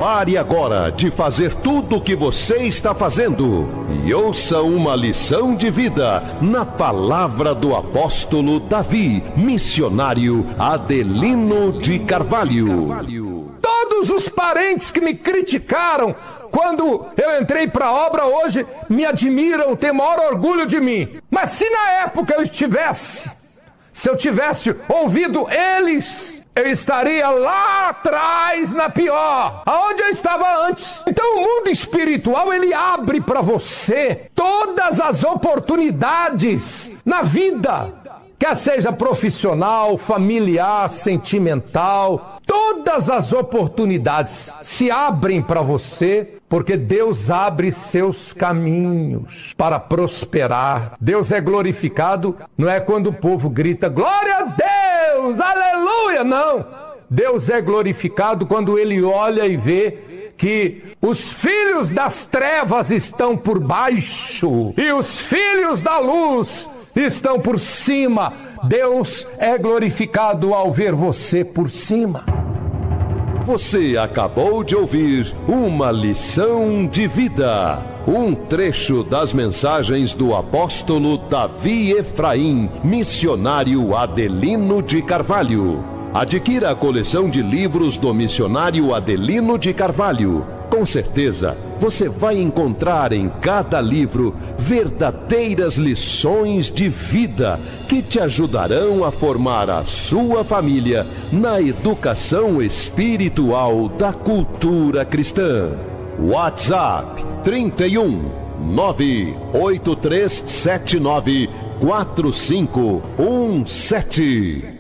Pare agora de fazer tudo o que você está fazendo e ouça uma lição de vida na palavra do apóstolo Davi, missionário Adelino de Carvalho. Todos os parentes que me criticaram quando eu entrei para a obra hoje me admiram, têm maior orgulho de mim. Mas se na época se eu tivesse ouvido eles, eu estaria lá atrás na pior, aonde eu estava antes. Então o mundo espiritual, ele abre para você todas as oportunidades na vida, quer seja profissional, familiar, sentimental, todas as oportunidades se abrem para você, porque Deus abre seus caminhos para prosperar. Deus é glorificado, não é quando o povo grita, glória a Deus, aleluia, não. Deus é glorificado quando ele olha e vê que os filhos das trevas estão por baixo e os filhos da luz estão por cima. Deus é glorificado ao ver você por cima. Você acabou de ouvir uma lição de vida. Um trecho das mensagens do apóstolo Davi Efraim, missionário Adelino de Carvalho. Adquira a coleção de livros do missionário Adelino de Carvalho. Com certeza, você vai encontrar em cada livro verdadeiras lições de vida que te ajudarão a formar a sua família na educação espiritual da cultura cristã. WhatsApp 31 98379 4517.